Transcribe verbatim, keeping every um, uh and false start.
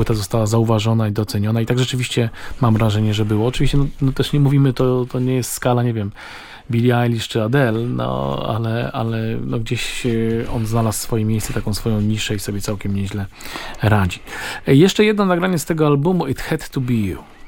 płyta została zauważona i doceniona i tak rzeczywiście mam wrażenie, że było. Oczywiście no, no też nie mówimy, to, to nie jest skala, nie wiem, Billie Eilish czy Adele, no ale, ale no, gdzieś on znalazł swoje miejsce, taką swoją niszę i sobie całkiem nieźle radzi. Jeszcze jedno nagranie z tego albumu, It Had To Be You.